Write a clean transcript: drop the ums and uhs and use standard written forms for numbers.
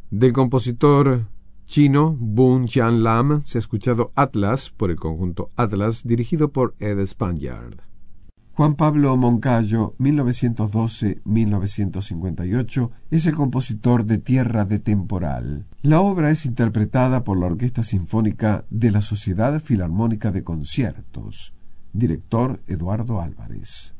Del compositor chino Bun Chan Lam se ha escuchado Atlas por el conjunto Atlas, dirigido por Ed Spaniard. Juan Pablo Moncayo, 1912-1958, es el compositor de Tierra de Temporal. La obra es interpretada por la Orquesta Sinfónica de la Sociedad Filarmónica de Conciertos. Director Eduardo Álvarez.